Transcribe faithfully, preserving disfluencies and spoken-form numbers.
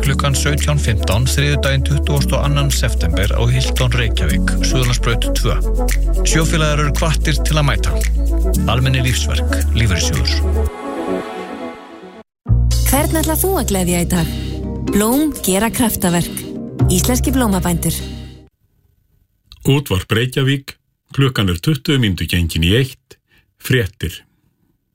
klukkan sautján fimmtán þriðjudaginn tuttugasta og annan september á Hilton Reykjavík, Suðurlandsbraut tvö. Sjófélagar eru hvattir til að mæta. Almenni lífsverk, lífeyrissjóður. Hvern ætlar þú að gleðja í dag? Blóm gera kraftaverk. Íslenski blómabændur. Útvarp Reykjavík, klukkan er tuttugu mínútur gengin í eitt, fréttir.